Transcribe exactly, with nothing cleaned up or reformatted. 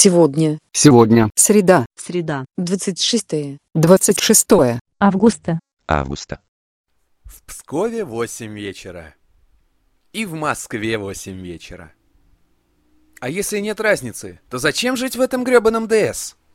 Сегодня. Сегодня. Среда. Среда. двадцать шестое. двадцать шестое Августа. августа. В Пскове восемь вечера. И в Москве восемь вечера. А если нет разницы, то зачем жить в этом грёбаном ДС?